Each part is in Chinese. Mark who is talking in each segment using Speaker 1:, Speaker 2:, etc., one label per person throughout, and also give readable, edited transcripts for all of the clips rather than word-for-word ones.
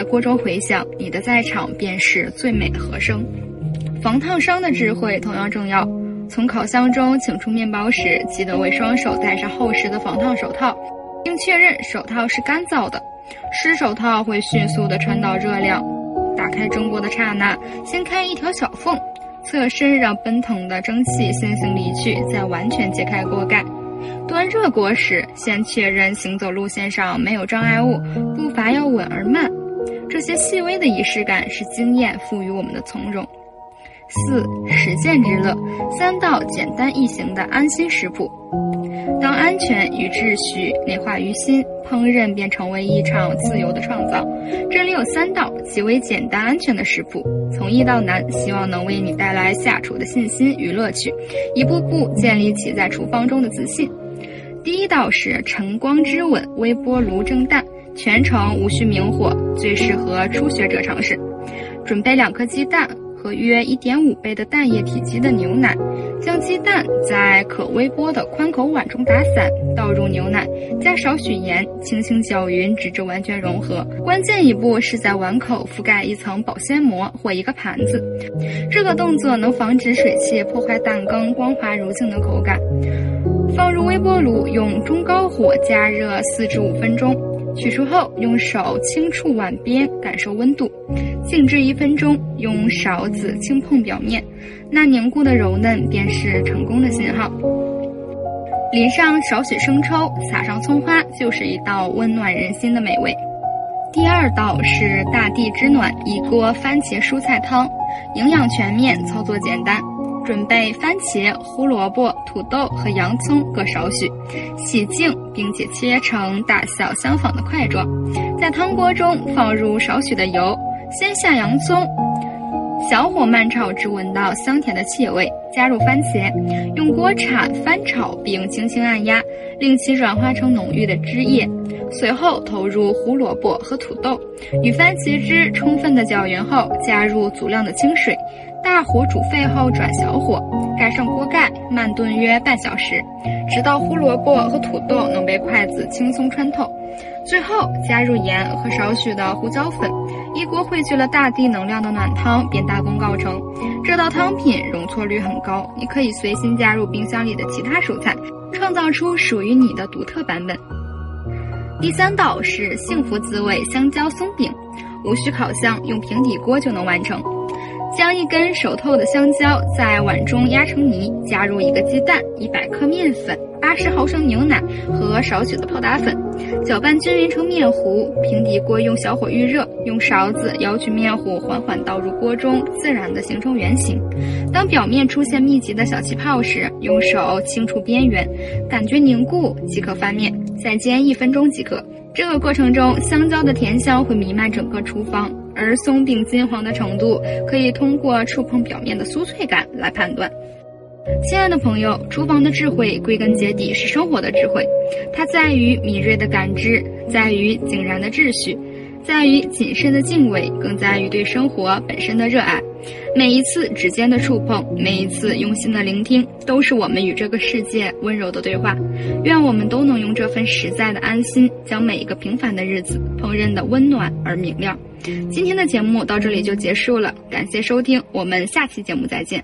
Speaker 1: 锅中回响，你的在场便是最美和声。防烫伤的智慧同样重要。从烤箱中请出面包时，记得为双手戴上厚实的防烫手套，并确认手套是干燥的。湿手套会迅速地传导热量。打开蒸锅的刹那，先开一条小缝，侧身让奔腾的蒸汽先行离去，再完全揭开锅盖。端热锅时，先确认行走路线上没有障碍物，步伐要稳而慢。这些细微的仪式感是经验赋予我们的从容。4. 实践之乐，3道简单易行的安心食谱。当安全与秩序内化于心，烹饪便成为一场自由的创造。这里有3道极为简单安全的食谱，从易到难，希望能为你带来下厨的信心与乐趣，一步步建立起在厨房中的自信。第一道是晨光之吻微波炉蒸蛋，全程无需明火，最适合初学者尝试。准备2颗鸡蛋和约 1.5 倍的蛋液体积的牛奶，将鸡蛋在可微波的宽口碗中打散，倒入牛奶，加少许盐，轻轻搅匀，直至完全融合。关键一步是在碗口覆盖一层保鲜膜或一个盘子，这个动作能防止水汽破坏蛋羹光滑如镜的口感。放入微波炉，用中高火加热4至5分钟。取出后，用手轻触碗边，感受温度，静置1分钟，用勺子轻碰表面，那凝固的柔嫩便是成功的信号。淋上少许生抽，撒上葱花，就是一道温暖人心的美味。第2道是大地之暖一锅番茄蔬菜汤，营养全面，操作简单。准备番茄、胡萝卜、土豆和洋葱各少许，洗净并且切成大小相仿的块状，在汤锅中放入少许的油，先下洋葱，小火慢炒至闻到香甜的气味，加入番茄，用锅铲翻炒并轻轻按压，令其转化成浓郁的汁液。随后投入胡萝卜和土豆，与番茄汁充分的搅匀后，加入足量的清水，大火煮沸后转小火，盖上锅盖，慢炖约半小时，直到胡萝卜和土豆能被筷子轻松穿透。最后加入盐和少许的胡椒粉，一锅汇聚了大地能量的暖汤便大功告成。这道汤品容错率很高，你可以随心加入冰箱里的其他蔬菜，创造出属于你的独特版本。第3道是幸福滋味香蕉松饼，无需烤箱，用平底锅就能完成。将1根熟透的香蕉在碗中压成泥，加入1个鸡蛋、100克面粉、80毫升牛奶和少许的泡打粉，搅拌均匀成面糊。平底锅用小火预热，用勺子舀取面糊，缓缓倒入锅中，自然地形成圆形。当表面出现密集的小气泡时，用手轻触边缘，感觉凝固即可翻面，再煎1分钟即可。这个过程中，香蕉的甜香会弥漫整个厨房，而松饼金黄的程度可以通过触碰表面的酥脆感来判断。亲爱的朋友，厨房的智慧归根结底是生活的智慧，它在于敏锐的感知，在于井然的秩序，在于谨慎的敬畏，更在于对生活本身的热爱。每一次指尖的触碰，每一次用心的聆听，都是我们与这个世界温柔的对话。愿我们都能用这份实在的安心，将每一个平凡的日子烹饪得温暖而明亮。今天的节目到这里就结束了，感谢收听，我们下期节目再见。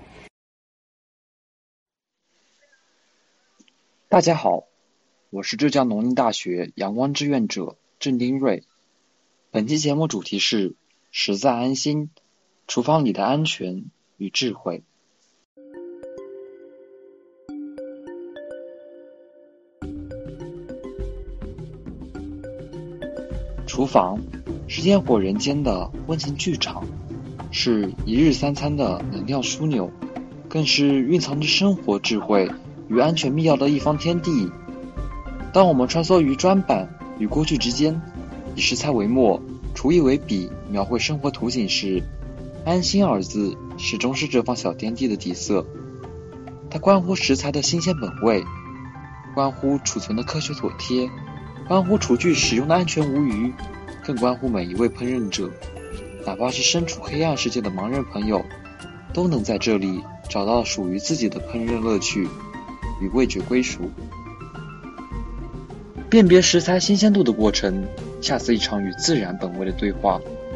Speaker 2: 大家好，我是浙江农林大学阳光志愿者郑丁瑞。本期节目主题是实在安心，厨房里的安全与智慧。厨房是烟火人间的温情剧场，是一日3餐的能量枢纽，更是蕴藏着生活智慧与安全密钥的一方天地。当我们穿梭于砖板与锅具之间，以食材为墨，厨艺为笔，描绘生活图景时，安心二字始终是这方小天地的底色。它关乎食材的新鲜本味，关乎储存的科学妥帖，关乎厨具使用的安全无虞，更关乎每一位烹饪者，哪怕是身处黑暗世界的盲人朋友，都能在这里找到属于自己的烹饪乐趣与味觉归属。辨别食材新鲜度的过程，恰似一场与自然本味的对话。